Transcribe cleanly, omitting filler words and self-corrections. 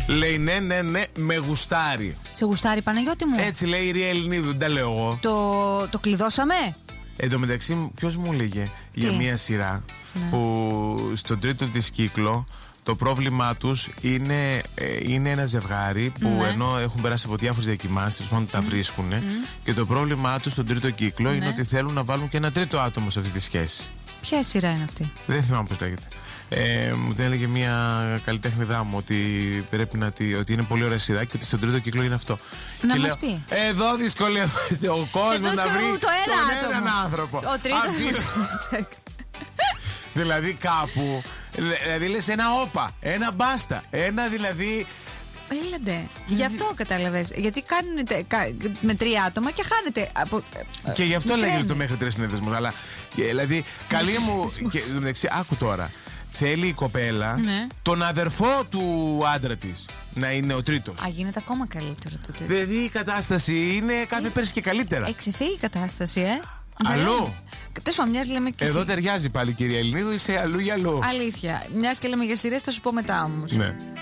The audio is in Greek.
Λέει ναι, με γουστάρει. Σε γουστάρει, Παναγιώτη μου? Έτσι λέει η Ρία Ελληνίδου, δεν τα λέω εγώ. Το κλειδώσαμε. Εν τω μεταξύ, ποιος μου έλεγε για μία σειρά που στον τρίτο της κύκλο το πρόβλημά τους είναι ένα ζευγάρι που ενώ έχουν περάσει από διάφορες διακοιμάνσεις, μόνο τα βρίσκουν και το πρόβλημά τους στον τρίτο κύκλο είναι ότι θέλουν να βάλουν και ένα τρίτο άτομο σε αυτή τη σχέση. Ποια σειρά είναι αυτή? Δεν θυμάμαι πώς λέγεται. Μου την έλεγε μια καλλιτέχνηδά μου ότι πρέπει ότι είναι πολύ ωραία σειρά και ότι στον τρίτο κύκλο είναι αυτό. Να και μας λέω, πει. Εδώ δυσκολεύεται ο κόσμος να βρει τον έναν άνθρωπο. Ο τρίτος. Δηλαδή κάπου. Δηλαδή λες ένα όπα, ένα μπάστα, ένα δηλαδή. Έλαντε. Γι' αυτό κατάλαβες. Γιατί κάνετε με 3 άτομα και χάνετε από. Και γι' αυτό λέγεται το μέχρι 3 συνέδεσμος. Αλλά δηλαδή, καλή μου. Και μεταξύ, άκου τώρα. Θέλει η κοπέλα τον αδερφό του άντρα της να είναι ο τρίτος. Α, γίνεται ακόμα καλύτερο το τρίτο. Δηλαδή η κατάσταση είναι κάθε πέρσι και καλύτερα. Έχει ξεφύγει η κατάσταση, Αλλού. Τέλος πάντων, μια λέμε και εδώ ταιριάζει πάλι, κυρία Ελληνίδου, είσαι αλλού για αλλού. Αλήθεια. Μια και λέμε για σειρές, θα σου πω μετά όμως. Ναι.